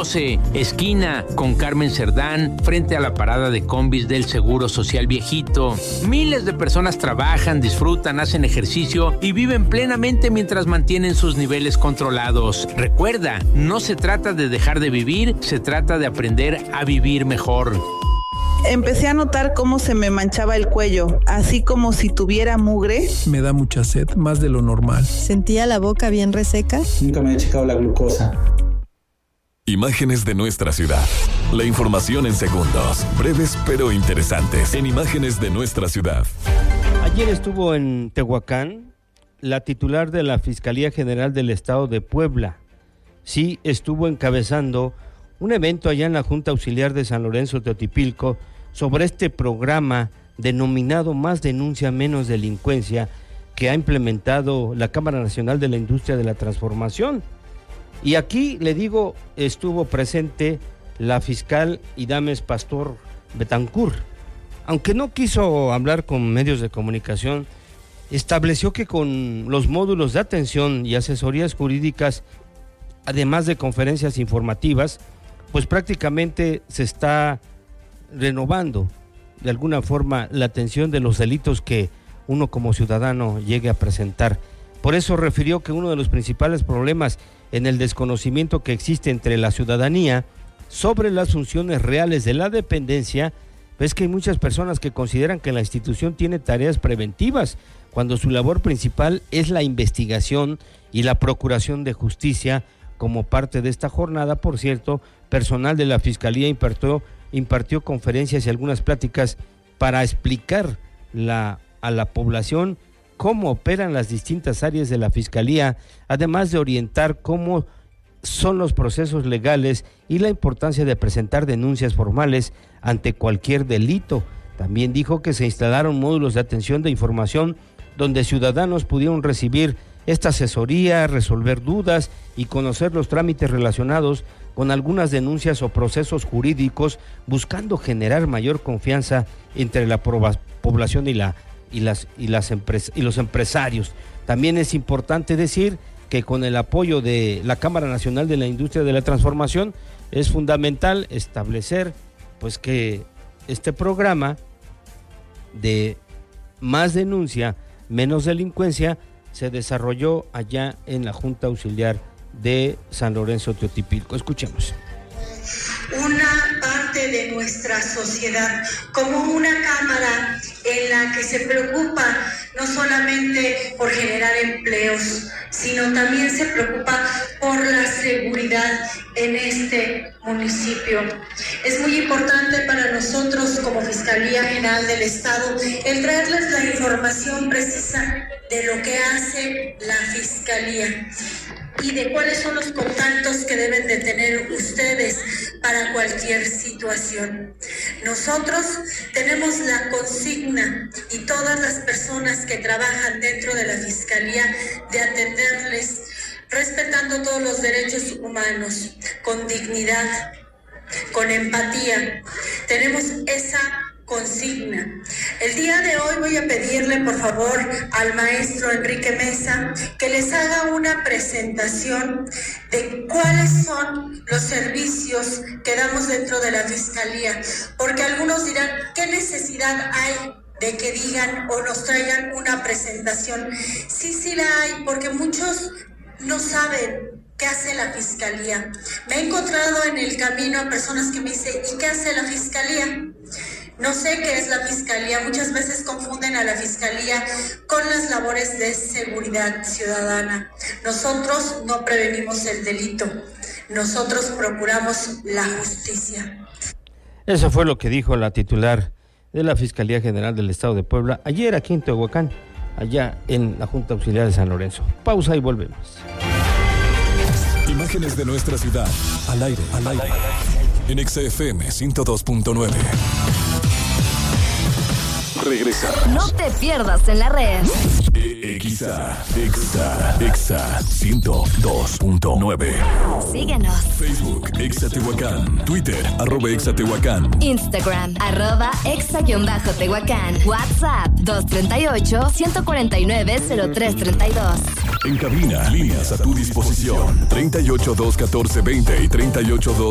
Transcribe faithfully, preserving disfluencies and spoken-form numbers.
doce, esquina con Carmen Cerdán, frente a la parada de combis del Seguro Social Viejito. Miles de personas trabajan, disfrutan, hacen ejercicio y viven plenamente mientras mantienen sus niveles controlados. Recuerda, no se trata de dejar de vivir, se trata de aprender a vivir mejor. Empecé a notar cómo se me manchaba el cuello, así como si tuviera mugre. Me da mucha sed, más de lo normal. Sentía la boca bien reseca. Nunca me he checado la glucosa. Imágenes de nuestra ciudad. La información en segundos, breves pero interesantes, en Imágenes de nuestra ciudad. Ayer estuvo en Tehuacán la titular de la Fiscalía General del Estado de Puebla. Sí, estuvo encabezando un evento allá en la Junta Auxiliar de San Lorenzo Teotipilco sobre este programa denominado Más Denuncia, Menos Delincuencia, que ha implementado la Cámara Nacional de la Industria de la Transformación. Y aquí, le digo, estuvo presente la fiscal Idames Pastor Betancur. Aunque no quiso hablar con medios de comunicación, estableció que con los módulos de atención y asesorías jurídicas, además de conferencias informativas, pues prácticamente se está renovando de alguna forma la atención de los delitos que uno como ciudadano llegue a presentar. Por eso refirió que uno de los principales problemas en el desconocimiento que existe entre la ciudadanía sobre las funciones reales de la dependencia es que hay muchas personas que consideran que la institución tiene tareas preventivas, cuando su labor principal es la investigación y la procuración de justicia. Como parte de esta jornada, por cierto, personal de la Fiscalía impartió, impartió conferencias y algunas pláticas para explicar la, a la población cómo operan las distintas áreas de la Fiscalía, además de orientar cómo son los procesos legales y la importancia de presentar denuncias formales ante cualquier delito. También dijo que se instalaron módulos de atención de información donde ciudadanos pudieron recibir esta asesoría, resolver dudas y conocer los trámites relacionados con algunas denuncias o procesos jurídicos, buscando generar mayor confianza entre la población y, la, y, las, y, las empres, y los empresarios. También es importante decir que con el apoyo de la Cámara Nacional de la Industria de la Transformación es fundamental establecer pues que este programa de Más Denuncia, Menos Delincuencia se desarrolló allá en la Junta Auxiliar de San Lorenzo Teotipilco. Escuchemos. Una parte de nuestra sociedad, como una cámara en la que se preocupa no solamente por generar empleos, sino también se preocupa por la seguridad en este municipio. Es muy importante para nosotros como Fiscalía General del Estado el traerles la información precisa de lo que hace la Fiscalía y de cuáles son los contactos que deben de tener ustedes para cualquier situación. Nosotros tenemos la consigna y todas las personas que trabajan dentro de la Fiscalía de atenderles respetando todos los derechos humanos, con dignidad, con empatía. Tenemos esa consigna. El día de hoy voy a pedirle por favor al maestro Enrique Mesa que les haga una presentación de cuáles son los servicios que damos dentro de la Fiscalía, porque algunos dirán, ¿qué necesidad hay de que digan o nos traigan una presentación? Sí, sí la hay, porque muchos no saben qué hace la Fiscalía. Me he encontrado en el camino a personas que me dicen, ¿y qué hace la Fiscalía? No sé qué es la Fiscalía. Muchas veces confunden a la Fiscalía con las labores de seguridad ciudadana. Nosotros no prevenimos el delito, nosotros procuramos la justicia. Eso fue lo que dijo la titular de la Fiscalía General del Estado de Puebla ayer aquí en Tehuacán, allá en la Junta Auxiliar de San Lorenzo. Pausa y volvemos. Imágenes de nuestra ciudad, al aire, al aire, en Exa F M ciento dos punto nueve. Regresamos. No te pierdas en la red. Exa, Exa, Exa ciento dos punto nueve. Síguenos. Facebook, Exa Tehuacán. Twitter, arroba Exa Tehuacán. Instagram, arroba Exa-Tehuacán. WhatsApp, dos tres ocho, uno cuatro nueve, cero tres tres dos. En cabina, líneas a tu disposición. treinta y ocho, dos, catorce, veinte y treinta y ocho, dos.